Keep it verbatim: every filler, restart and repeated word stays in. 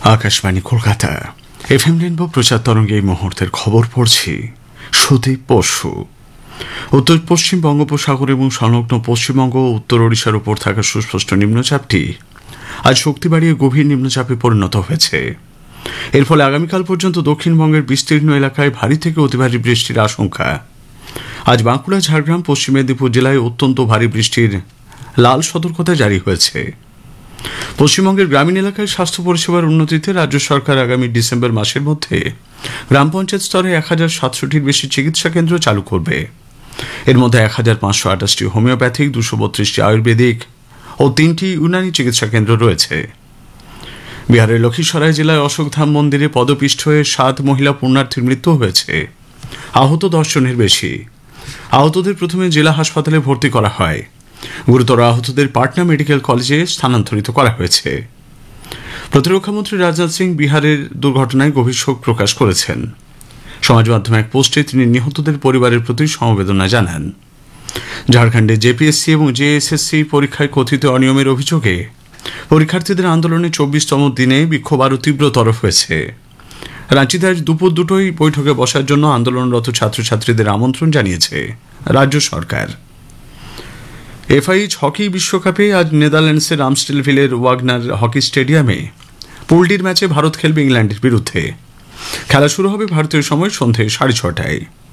Akashvani Kolkata FM rainbow প্রচার তরঙ্গে এই মুহূর্তের খবর পড়ছি সুদীপ বসু। উত্তর পশ্চিম বঙ্গোপসাগর এবং সংলগ্ন পশ্চিমবঙ্গ ও উত্তর ওড়িশার উপর থাকা সুস্পষ্ট নিম্নচাপটি আজ শক্তি বাড়িয়ে গভীর নিম্নচাপে পরিণত হয়েছে। এর ফলে আগামীকাল পর্যন্ত দক্ষিণবঙ্গের বিস্তীর্ণ এলাকায় ভারী থেকে অতি ভারী বৃষ্টির আশঙ্কা। আজ বাঁকুড়া, ঝাড়গ্রাম, পশ্চিম মেদিনীপুর জেলায় অত্যন্ত ভারী বৃষ্টির লাল সতর্কতা জারি হয়েছে। পশ্চিমবঙ্গের গ্রামীণ এলাকায় স্বাস্থ্য পরিষেবার উন্নতিতে রাজ্য সরকার আগামী ডিসেম্বর মাসের মধ্যে গ্রাম পঞ্চায়েত স্তরে এক হাজার সাতশোটির বেশি চিকিৎসা কেন্দ্র চালু করবে। এর মধ্যে এক হাজার পাঁচশো আঠাশটি হোমিওপ্যাথিক, দুশো বত্রিশটি আয়ুর্বেদিক ও তিনটি ইউনানি চিকিৎসা কেন্দ্র রয়েছে। বিহারের লক্ষ্মীসরাই জেলায় অশোকধাম মন্দিরে পদপিষ্ট হয়ে সাত মহিলা পুণ্যার্থীর মৃত্যু হয়েছে। আহত দশ জনের বেশি। আহতদের প্রথমে জেলা হাসপাতালে ভর্তি করা হয়। গুরুতর আহতদের পাটনা মেডিকেল কলেজে স্থানান্তরিত করা হয়েছে। প্রতিরক্ষামন্ত্রী রাজনাথ সিং বিহারের দুর্ঘটনায় গভীর শোক প্রকাশ করেছেন। সমাজ মাধ্যমে এক পোস্টে তিনি নিহতদের পরিবারের প্রতি সমবেদনা জানান। ঝাড়খণ্ডে জেপিএসসি এবং জেএসএসসি পরীক্ষায় কথিত অনিয়মের অভিযোগে পরীক্ষার্থীদের আন্দোলনে চব্বিশতম দিনে বিক্ষোভ আরও তীব্রতর হয়েছে। রাঁচিতে আজ দুপুর দুটোই বৈঠকে বসার জন্য আন্দোলনরত ছাত্রছাত্রীদের আমন্ত্রণ জানিয়েছে রাজ্য সরকার। এফআইএইচ হকি বিশ্বকাপে আজ নেদারল্যান্ডসের আমস্টেলভিলের ওয়াগনার হকি স্টেডিয়ামে পুলডির ম্যাচে ভারত খেলবে ইংল্যান্ডের বিরুদ্ধে। খেলা শুরু হবে ভারতীয় সময় সন্ধে সাড়ে ছটায়।